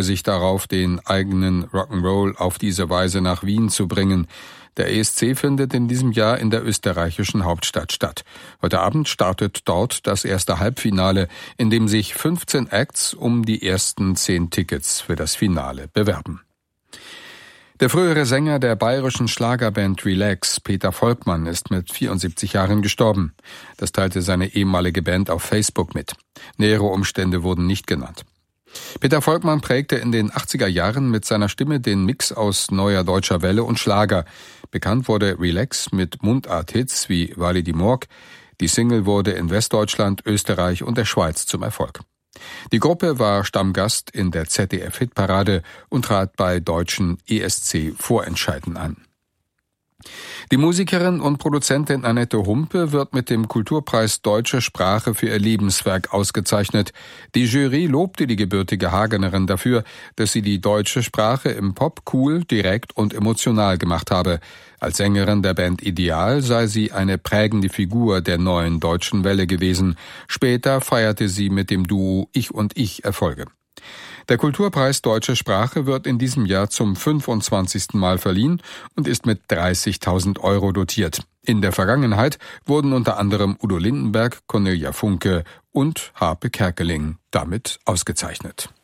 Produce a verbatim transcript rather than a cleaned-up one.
sich darauf, den eigenen Rock'n'Roll auf diese Weise nach Wien zu bringen. Der E S C findet in diesem Jahr in der österreichischen Hauptstadt statt. Heute Abend startet dort das erste Halbfinale, in dem sich fünfzehn Acts um die ersten zehn Tickets für das Finale bewerben. Der frühere Sänger der bayerischen Schlagerband Relax, Peter Volkmann, ist mit vierundsiebzig Jahren gestorben. Das teilte seine ehemalige Band auf Facebook mit. Nähere Umstände wurden nicht genannt. Peter Volkmann prägte in den achtziger Jahren mit seiner Stimme den Mix aus neuer deutscher Welle und Schlager. Bekannt wurde Relax mit Mundart-Hits wie Valet die Morgue. Die Single wurde in Westdeutschland, Österreich und der Schweiz zum Erfolg. Die Gruppe war Stammgast in der Z D F-Hitparade und trat bei deutschen E S C-Vorentscheiden an. Die Musikerin und Produzentin Annette Humpe wird mit dem Kulturpreis Deutsche Sprache für ihr Lebenswerk ausgezeichnet. Die Jury lobte die gebürtige Hagenerin dafür, dass sie die deutsche Sprache im Pop cool, direkt und emotional gemacht habe. Als Sängerin der Band Ideal sei sie eine prägende Figur der neuen deutschen Welle gewesen. Später feierte sie mit dem Duo Ich und Ich Erfolge. Der Kulturpreis Deutsche Sprache wird in diesem Jahr zum fünfundzwanzigsten Mal verliehen und ist mit dreißigtausend Euro dotiert. In der Vergangenheit wurden unter anderem Udo Lindenberg, Cornelia Funke und Harpe Kerkeling damit ausgezeichnet.